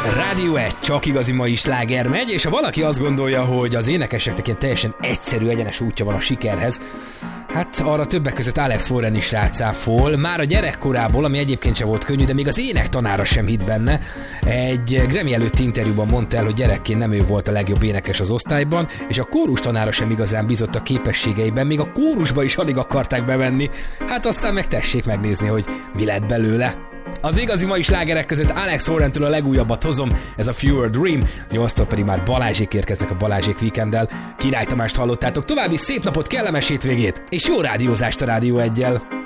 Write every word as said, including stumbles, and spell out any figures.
Rádió egy, csak igazi mai sláger megy, és ha valaki azt gondolja, hogy az énekeseknek ilyen teljesen egyszerű, egyenes útja van a sikerhez, hát arra többek között Alex Warren is rácáfol. Már a gyerekkorából, ami egyébként sem volt könnyű, de még az énektanára sem hitt benne. Egy Grammy előtti interjúban mondta el, hogy gyerekként nem ő volt a legjobb énekes az osztályban, és a kórus tanára sem igazán bízott a képességeiben, még a kórusba is alig akarták bevenni. Hát aztán meg tessék megnézni, hogy mi lett belőle. Az igazi mai slágerek között Alex Warrentől a legújabbat hozom, ez a Fewer Dream, nyolctól pedig már Balázsék érkeznek a Balázsék Weekenddel. Király Tamást hallottátok, további szép napot, kellemes hétvégét, és jó rádiózást a Rádió egyel!